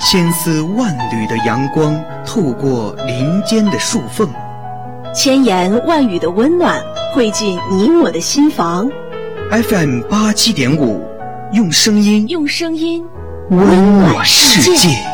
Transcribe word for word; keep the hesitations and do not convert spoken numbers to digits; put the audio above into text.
千丝万缕的阳光透过林间的树缝， 千言万语的温暖汇进你我的心房。 F M 八七点五，用声音用声音温暖世界。